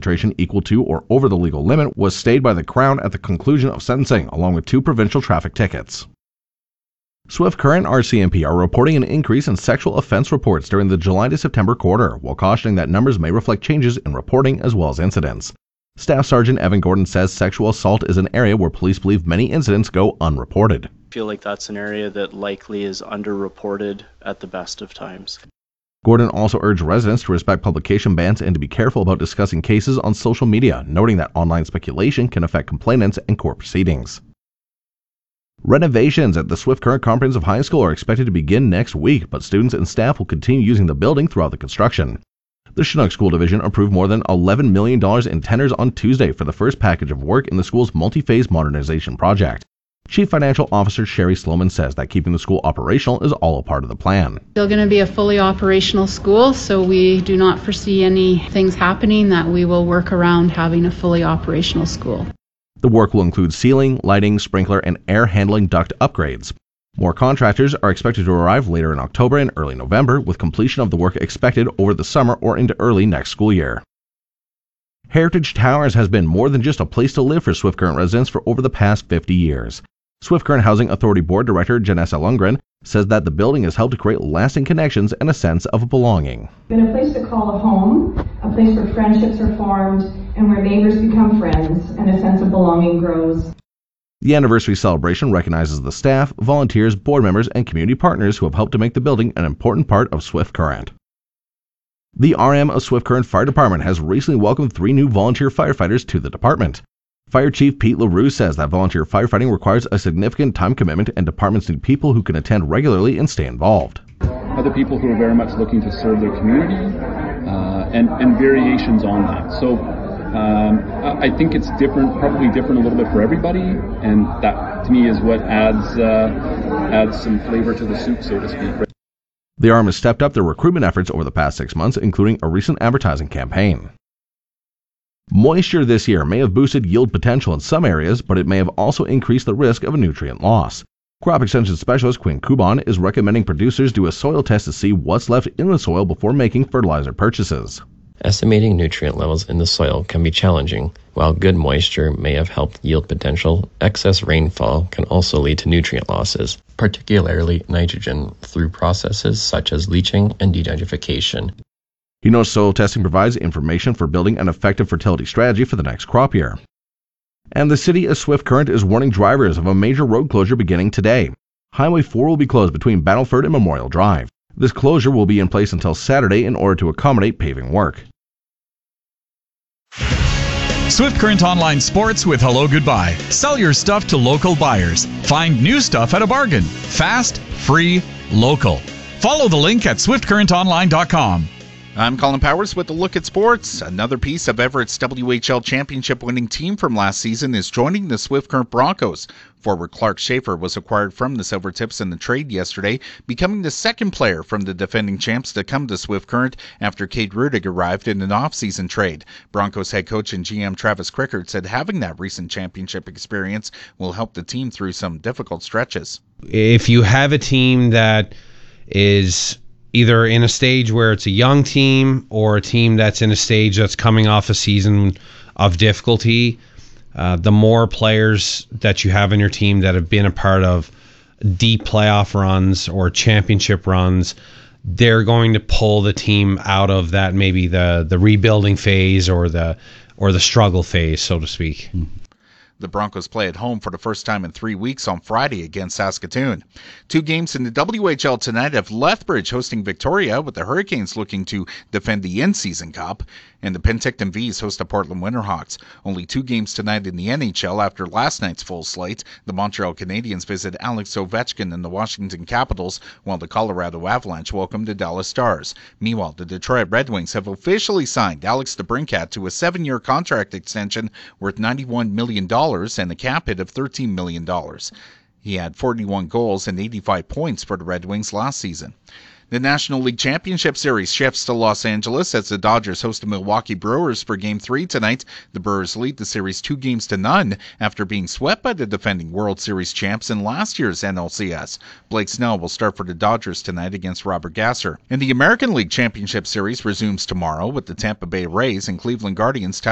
concentration equal to or over the legal limit was stayed by the Crown at the conclusion of sentencing, along with 2 provincial traffic tickets. Swift Current RCMP are reporting an increase in sexual offense reports during the July to September quarter, while cautioning that numbers may reflect changes in reporting as well as incidents. Staff Sergeant Evan Gordon says sexual assault is an area where police believe many incidents go unreported. I feel like that's an area that likely is underreported at the best of times. Gordon also urged residents to respect publication bans and to be careful about discussing cases on social media, noting that online speculation can affect complainants and court proceedings. Renovations at the Swift Current Comprehensive High School are expected to begin next week, but students and staff will continue using the building throughout the construction. The Chinook School Division approved more than $11 million in tenders on Tuesday for the first package of work in the school's multi-phase modernization project. Chief Financial Officer Sherry Sloman says that keeping the school operational is all a part of the plan. Still going to be a fully operational school, so we do not foresee any things happening that we will work around having a fully operational school. The work will include ceiling, lighting, sprinkler, and air handling duct upgrades. More contractors are expected to arrive later in October and early November, with completion of the work expected over the summer or into early next school year. Heritage Towers has been more than just a place to live for Swift Current residents for over the past 50 years. Swift Current Housing Authority Board Director Janessa Lundgren says that the building has helped to create lasting connections and a sense of belonging. It's been a place to call a home, a place where friendships are formed, and where neighbors become friends, and a sense of belonging grows. The anniversary celebration recognizes the staff, volunteers, board members, and community partners who have helped to make the building an important part of Swift Current. The RM of Swift Current Fire Department has recently welcomed 3 new volunteer firefighters to the department. Fire Chief Pete LaRue says that volunteer firefighting requires a significant time commitment and departments need people who can attend regularly and stay involved. Other people who are very much looking to serve their community and variations on that. So I think it's different, probably different a little bit for everybody, and that to me is what adds some flavor to the soup, so to speak. The RM has stepped up their recruitment efforts over the past 6 months, including a recent advertising campaign. Moisture this year may have boosted yield potential in some areas, but it may have also increased the risk of a nutrient loss. Crop Extension Specialist Quinn Kuban is recommending producers do a soil test to see what's left in the soil before making fertilizer purchases. Estimating nutrient levels in the soil can be challenging. While good moisture may have helped yield potential, excess rainfall can also lead to nutrient losses, particularly nitrogen, through processes such as leaching and denitrification. He knows soil testing provides information for building an effective fertility strategy for the next crop year. And the city of Swift Current is warning drivers of a major road closure beginning today. Highway 4 will be closed between Battleford and Memorial Drive. This closure will be in place until Saturday in order to accommodate paving work. Swift Current Online Sports with Hello Goodbye. Sell your stuff to local buyers. Find new stuff at a bargain. Fast, free, local. Follow the link at swiftcurrentonline.com. I'm Colin Powers with a look at sports. Another piece of Everett's WHL championship winning team from last season is joining the Swift Current Broncos. Forward Clark Schaefer was acquired from the Silvertips in the trade yesterday, becoming the second player from the defending champs to come to Swift Current after Kate Rudig arrived in an off-season trade. Broncos head coach and GM Travis Crickard said having that recent championship experience will help the team through some difficult stretches. If you have a team that is either in a stage where it's a young team or a team that's in a stage that's coming off a season of difficulty, the more players that you have in your team that have been a part of deep playoff runs or championship runs, they're going to pull the team out of that, maybe the rebuilding phase or the struggle phase, so to speak. The Broncos play at home for the first time in 3 weeks on Friday against Saskatoon. 2 games in the WHL tonight have Lethbridge hosting Victoria, with the Hurricanes looking to defend the in-season cup, and the Penticton Vees host the Portland Winterhawks. Only 2 games tonight in the NHL after last night's full slate. The Montreal Canadiens visit Alex Ovechkin and the Washington Capitals, while the Colorado Avalanche welcome the Dallas Stars. Meanwhile, the Detroit Red Wings have officially signed Alex DeBrincat to a 7-year contract extension worth $91 million and a cap hit of $13 million. He had 41 goals and 85 points for the Red Wings last season. The National League Championship Series shifts to Los Angeles as the Dodgers host the Milwaukee Brewers for Game 3 tonight. The Brewers lead the series 2-0 after being swept by the defending World Series champs in last year's NLCS. Blake Snell will start for the Dodgers tonight against Robert Gasser. And the American League Championship Series resumes tomorrow with the Tampa Bay Rays and Cleveland Guardians